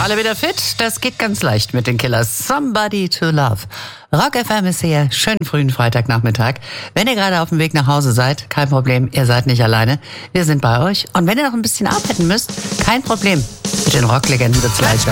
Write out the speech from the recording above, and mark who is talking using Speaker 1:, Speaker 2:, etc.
Speaker 1: Alle wieder fit? Das geht ganz leicht mit den Killers. Somebody to Love. Rock FM ist hier. Schönen frühen Freitagnachmittag. Wenn ihr gerade auf dem Weg nach Hause seid, kein Problem, ihr seid nicht alleine. Wir sind bei euch. Und wenn ihr noch ein bisschen arbeiten müsst, kein Problem. Mit den Rocklegenden wird's leichter.